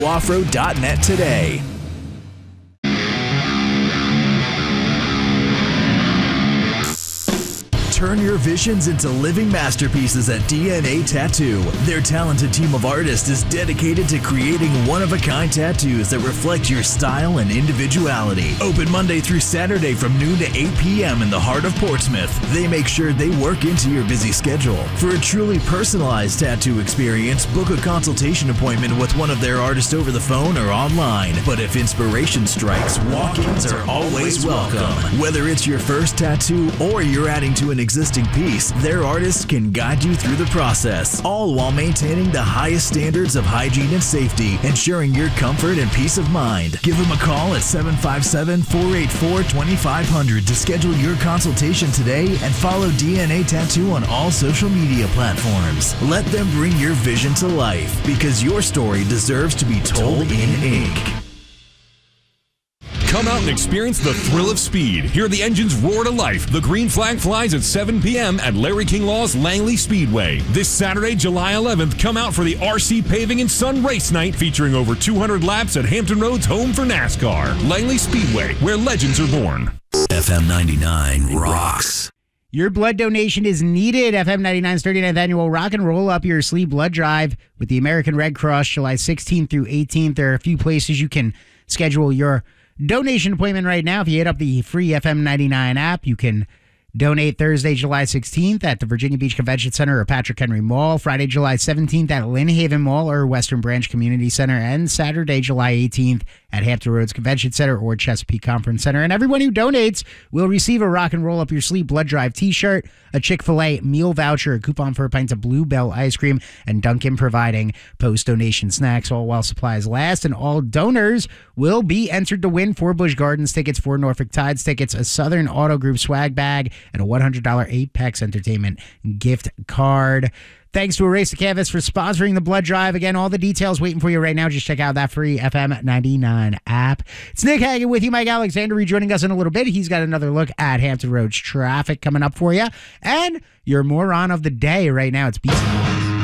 Offroad.net today. Turn your visions into living masterpieces at DNA Tattoo. Their talented team of artists is dedicated to creating one-of-a-kind tattoos that reflect your style and individuality. Open Monday through Saturday from noon to 8 p.m. in the heart of Portsmouth. They make sure they work into your busy schedule. For a truly personalized tattoo experience, book a consultation appointment with one of their artists over the phone or online. But if inspiration strikes, walk-ins are always welcome. Whether it's your first tattoo or you're adding to an existing piece, their artists can guide you through the process, all while maintaining the highest standards of hygiene and safety, ensuring your comfort and peace of mind. Give them a call at 757-484-2500 to schedule your consultation today and follow DNA Tattoo on all social media platforms. Let them bring your vision to life, because your story deserves to be told in ink. Come out and experience the thrill of speed. Hear the engines roar to life. The green flag flies at 7 p.m. at Larry King Law's Langley Speedway. This Saturday, July 11th, come out for the RC Paving and Sun Race Night, featuring over 200 laps at Hampton Road's home for NASCAR. Langley Speedway, where legends are born. FM 99 rocks. Your blood donation is needed. FM 99's 39th annual Rock and Roll Up Your Sleeve blood drive with the American Red Cross, July 16th through 18th. There are a few places you can schedule your donation appointment right now. If you hit up the free FM 99 app, you can donate Thursday, July 16th at the Virginia Beach Convention Center or Patrick Henry Mall, Friday, July 17th at Lynn Haven Mall or Western Branch Community Center, and Saturday, July 18th at Hampton Roads Convention Center or Chesapeake Conference Center. And everyone who donates will receive a Rock and Roll Up Your Sleeve blood drive t-shirt, a Chick-fil-A meal voucher, a coupon for a pint of Blue Bell ice cream, and Dunkin' providing post-donation snacks, all while supplies last. And all donors will be entered to win 4 Busch Gardens tickets, 4 Norfolk Tides tickets, a Southern Auto Group swag bag, and a $100 Apex Entertainment gift card. Thanks to Erase the Canvas for sponsoring the blood drive. Again, all the details waiting for you right now. Just check out that free FM 99 app. It's Nick Hagan with you. Mike Alexander rejoining us in a little bit. He's got another look at Hampton Roads traffic coming up for you. And your moron of the day right now. It's BC.